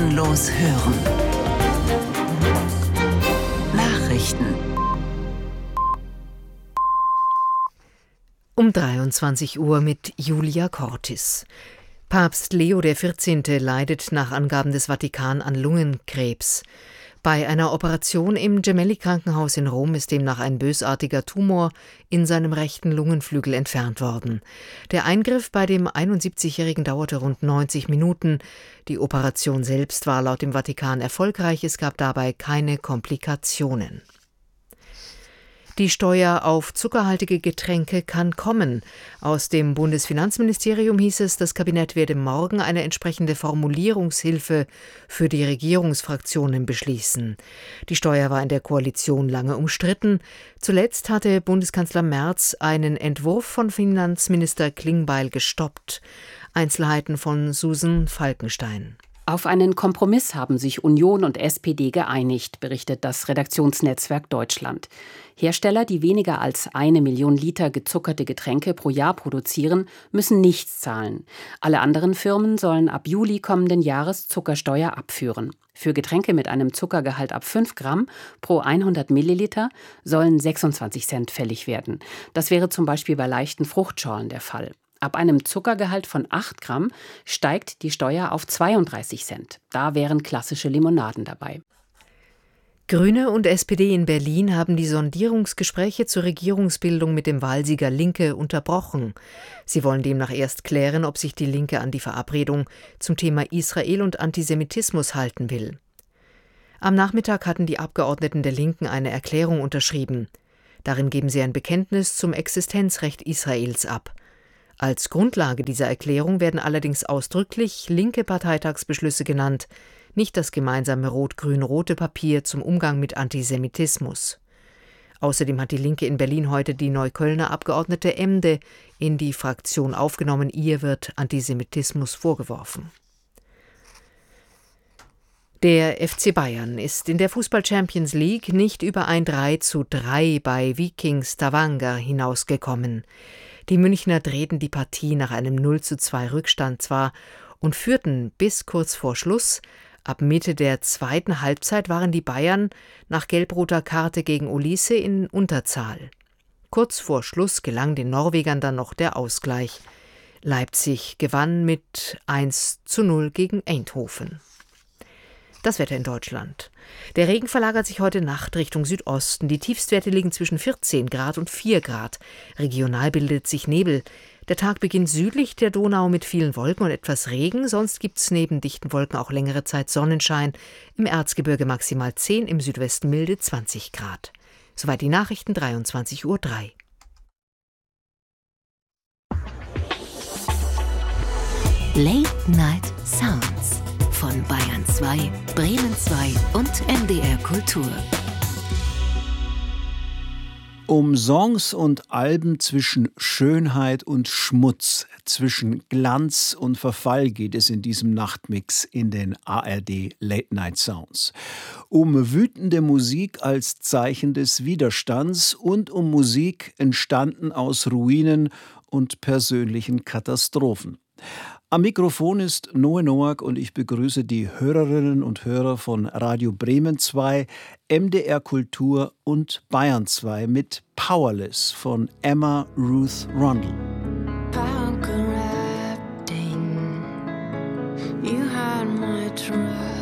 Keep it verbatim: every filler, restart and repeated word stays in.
Grenzenlos hören. Nachrichten. Um dreiundzwanzig Uhr mit Julia Cortis. Papst Leo der vierzehnte leidet nach Angaben des Vatikan an Lungenkrebs. Bei einer Operation im Gemelli-Krankenhaus in Rom ist demnach ein bösartiger Tumor in seinem rechten Lungenflügel entfernt worden. Der Eingriff bei dem einundsiebzigjährigen dauerte rund neunzig Minuten. Die Operation selbst war laut dem Vatikan erfolgreich, es gab dabei keine Komplikationen. Die Steuer auf zuckerhaltige Getränke kann kommen. Aus dem Bundesfinanzministerium hieß es, das Kabinett werde morgen eine entsprechende Formulierungshilfe für die Regierungsfraktionen beschließen. Die Steuer war in der Koalition lange umstritten. Zuletzt hatte Bundeskanzler Merz einen Entwurf von Finanzminister Klingbeil gestoppt. Einzelheiten von Susan Falkenstein. Auf einen Kompromiss haben sich Union und S P D geeinigt, berichtet das Redaktionsnetzwerk Deutschland. Hersteller, die weniger als eine Million Liter gezuckerte Getränke pro Jahr produzieren, müssen nichts zahlen. Alle anderen Firmen sollen ab Juli kommenden Jahres Zuckersteuer abführen. Für Getränke mit einem Zuckergehalt ab fünf Gramm pro hundert Milliliter sollen sechsundzwanzig Cent fällig werden. Das wäre zum Beispiel bei leichten Fruchtschorlen der Fall. Ab einem Zuckergehalt von acht Gramm steigt die Steuer auf zweiunddreißig Cent. Da wären klassische Limonaden dabei. Grüne und S P D in Berlin haben die Sondierungsgespräche zur Regierungsbildung mit dem Wahlsieger Linke unterbrochen. Sie wollen demnach erst klären, ob sich die Linke an die Verabredung zum Thema Israel und Antisemitismus halten will. Am Nachmittag hatten die Abgeordneten der Linken eine Erklärung unterschrieben. Darin geben sie ein Bekenntnis zum Existenzrecht Israels ab. Als Grundlage dieser Erklärung werden allerdings ausdrücklich linke Parteitagsbeschlüsse genannt, nicht das gemeinsame rot-grün-rote Papier zum Umgang mit Antisemitismus. Außerdem hat die Linke in Berlin heute die Neuköllner Abgeordnete Emde in die Fraktion aufgenommen. Ihr wird Antisemitismus vorgeworfen. Der F C Bayern ist in der Fußball-Champions League nicht über ein drei zu drei bei Viking Stavanger hinausgekommen. Die Münchner drehten die Partie nach einem null zu zwei Rückstand zwar und führten bis kurz vor Schluss. Ab Mitte der zweiten Halbzeit waren die Bayern nach gelb-roter Karte gegen Olise in Unterzahl. Kurz vor Schluss gelang den Norwegern dann noch der Ausgleich. Leipzig gewann mit eins zu null gegen Eindhoven. Das Wetter in Deutschland. Der Regen verlagert sich heute Nacht Richtung Südosten. Die Tiefstwerte liegen zwischen vierzehn Grad und vier Grad. Regional bildet sich Nebel. Der Tag beginnt südlich der Donau mit vielen Wolken und etwas Regen. Sonst gibt es neben dichten Wolken auch längere Zeit Sonnenschein. Im Erzgebirge maximal zehn, im Südwesten milde zwanzig Grad. Soweit die Nachrichten, dreiundzwanzig Uhr drei. Late Night Sounds von Bayern zwei, Bremen zwei und M D R Kultur. Um Songs und Alben zwischen Schönheit und Schmutz, zwischen Glanz und Verfall geht es in diesem Nachtmix in den A R D Late Night Sounds. Um wütende Musik als Zeichen des Widerstands und um Musik entstanden aus Ruinen und persönlichen Katastrophen. Am Mikrofon ist Noe Noack und ich begrüße die Hörerinnen und Hörer von Radio Bremen zwei, M D R Kultur und Bayern zwei mit Powerless von Emma Ruth Rundle. Power corrupting, you had my trust.